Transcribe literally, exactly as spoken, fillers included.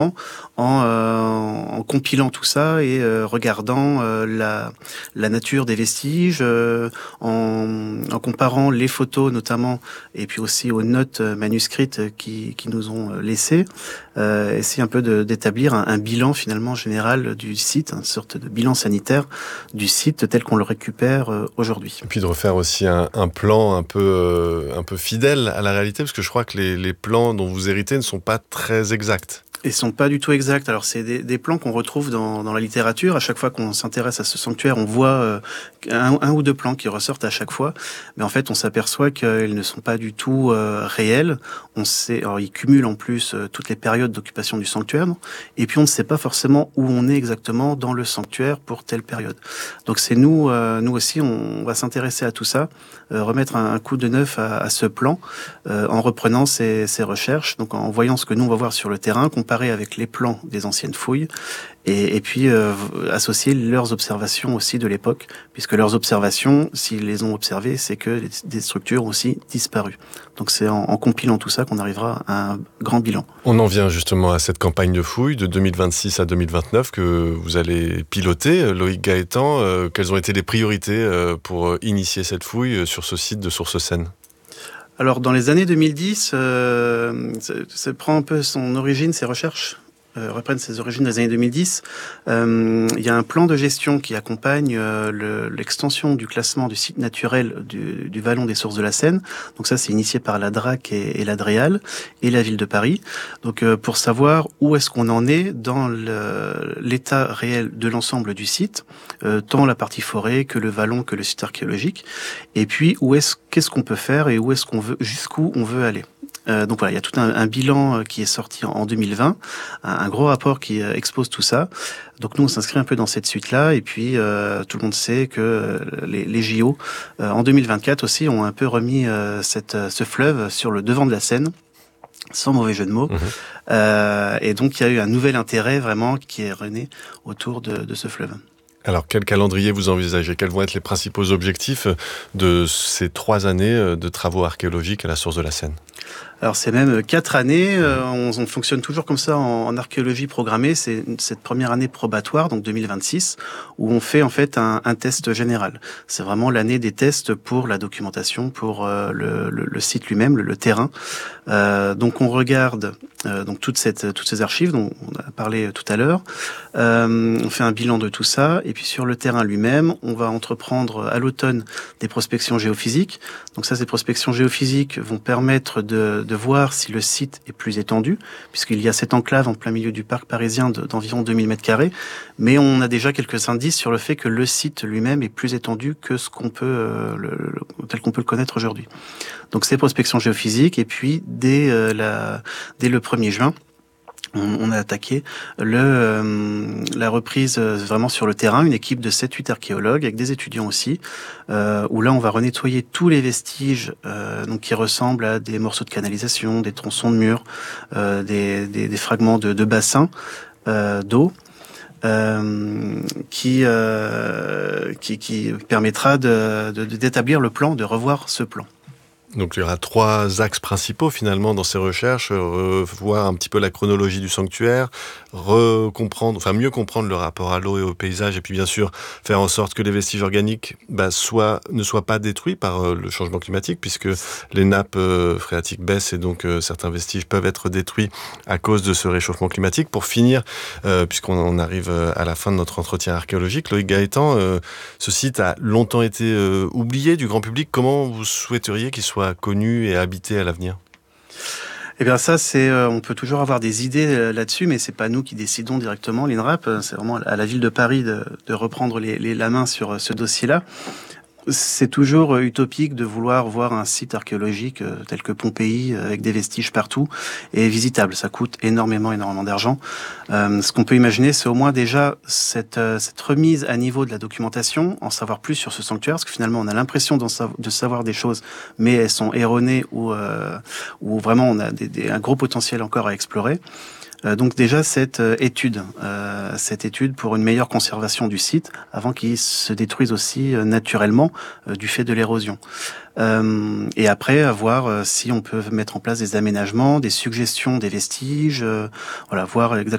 en, euh, en compilant tout ça et euh, regardant euh, la, la nature des vestiges, euh, en, en comparant les photos notamment, et puis aussi aux notes manuscrites qui, qui nous ont laissées, euh, essayer un peu de, d'établir un, un bilan finalement général du site, une sorte de bilan sanitaire du site tel qu'on le récupère euh, aujourd'hui. Et puis de refaire aussi un, un plan un peu, euh, un peu fidèle à la réalité, parce que je crois que les, les plans dont vous héritez ne sont pas très exacts. Ils sont pas du tout exacts. Alors c'est des, des plans qu'on retrouve dans, dans la littérature. À chaque fois qu'on s'intéresse à ce sanctuaire, on voit euh, un, un ou deux plans qui ressortent à chaque fois. Mais en fait, on s'aperçoit qu'ils ne sont pas du tout euh, réels. On sait, alors ils cumulent en plus euh, toutes les périodes d'occupation du sanctuaire. Et puis on ne sait pas forcément où on est exactement dans le sanctuaire pour telle période. Donc c'est nous, euh, nous aussi, on va s'intéresser à tout ça, euh, remettre un, un coup de neuf à, à ce plan euh, en reprenant ces, ces recherches. Donc en voyant ce que nous on va voir sur le terrain, avec les plans des anciennes fouilles et, et puis euh, associer leurs observations aussi de l'époque, puisque leurs observations, s'ils les ont observées, c'est que les, des structures ont aussi disparu. Donc c'est en, en compilant tout ça qu'on arrivera à un grand bilan. On en vient justement à cette campagne de fouilles de deux mille vingt-six à deux mille vingt-neuf que vous allez piloter. Loïc Gaëtan, euh, quelles ont été les priorités euh, pour initier cette fouille sur ce site de Sources-Seine ? Alors, dans les années deux mille dix, euh, ça, ça prend un peu son origine, ces recherches euh, reprennent ses origines des années deux mille dix. Euh, il y a un plan de gestion qui accompagne euh, le, l'extension du classement du site naturel du, du Vallon des Sources de la Seine. Donc ça, c'est initié par la D R A C et, et la DREAL et la ville de Paris. Donc euh, pour savoir où est-ce qu'on en est dans le, l'état réel de l'ensemble du site, euh, tant la partie forêt que le vallon que le site archéologique. Et puis où est-ce qu'est-ce qu'on peut faire et où est-ce qu'on veut, jusqu'où on veut aller. Euh, donc voilà, il y a tout un, un bilan qui est sorti en, en deux mille vingt, un, un gros rapport qui euh, expose tout ça. Donc nous, on s'inscrit un peu dans cette suite-là, et puis euh, tout le monde sait que euh, les, les J O, euh, en deux mille vingt-quatre aussi, ont un peu remis euh, cette, ce fleuve sur le devant de la scène, sans mauvais jeu de mots. Mmh. Euh, et donc il y a eu un nouvel intérêt vraiment qui est rené autour de, de ce fleuve. Alors, quel calendrier vous envisagez ? Quels vont être les principaux objectifs de ces trois années de travaux archéologiques à la source de la Seine ? Alors c'est même quatre années, euh, on, on fonctionne toujours comme ça en, en archéologie programmée, c'est cette première année probatoire, donc deux mille vingt-six, où on fait en fait un, un test général. C'est vraiment l'année des tests pour la documentation, pour euh, le, le, le site lui-même, le, le terrain. Euh, donc on regarde euh, donc toute cette, toutes ces archives dont on a parlé tout à l'heure, euh, on fait un bilan de tout ça, et puis sur le terrain lui-même, on va entreprendre à l'automne des prospections géophysiques. Donc ça, ces prospections géophysiques vont permettre de, de voir si le site est plus étendu, puisqu'il y a cette enclave en plein milieu du parc parisien de, d'environ deux mille mètres carrés, mais on a déjà quelques indices sur le fait que le site lui-même est plus étendu que ce qu'on peut, euh, le, le, tel qu'on peut le connaître aujourd'hui. Donc ces prospections géophysiques, et puis dès, euh, la, dès le premier juin, on a attaqué le, euh, la reprise euh, vraiment sur le terrain, une équipe de sept huit archéologues avec des étudiants aussi, euh, où là on va renettoyer tous les vestiges euh, donc qui ressemblent à des morceaux de canalisation, des tronçons de murs, euh, des, des, des fragments de, de bassins euh, d'eau. Euh, qui, euh, qui qui permettra de, de, d'établir le plan, de revoir ce plan. Donc il y aura trois axes principaux finalement dans ces recherches, revoir un petit peu la chronologie du sanctuaire, recomprendre, enfin mieux comprendre le rapport à l'eau et au paysage, et puis bien sûr faire en sorte que les vestiges organiques bah, soient, ne soient pas détruits par euh, le changement climatique, puisque les nappes euh, phréatiques baissent et donc euh, certains vestiges peuvent être détruits à cause de ce réchauffement climatique. Pour finir, euh, puisqu'on on arrive à la fin de notre entretien archéologique, Loïc Gaëtan, euh, ce site a longtemps été euh, oublié du grand public. Comment vous souhaiteriez qu'il soit connu et habité à l'avenir ? Eh bien ça, c'est, euh, on peut toujours avoir des idées euh, là-dessus, mais c'est pas nous qui décidons directement, l'INRAP. C'est vraiment à la ville de Paris de, de reprendre les, les, la main sur euh, ce dossier-là. C'est toujours euh, utopique de vouloir voir un site archéologique euh, tel que Pompéi, euh, avec des vestiges partout, et visitable. Ça coûte énormément, énormément d'argent. Euh, ce qu'on peut imaginer, c'est au moins déjà cette, euh, cette remise à niveau de la documentation, en savoir plus sur ce sanctuaire, parce que finalement, on a l'impression sa- de savoir des choses, mais elles sont erronées ou, euh, ou vraiment on a des, des, un gros potentiel encore à explorer. Euh, donc déjà cette euh, étude, euh, cette étude pour une meilleure conservation du site avant qu'il se détruise aussi euh, naturellement euh, du fait de l'érosion. Euh, et après, à voir euh, si on peut mettre en place des aménagements, des suggestions des vestiges, euh, voilà, voir exactement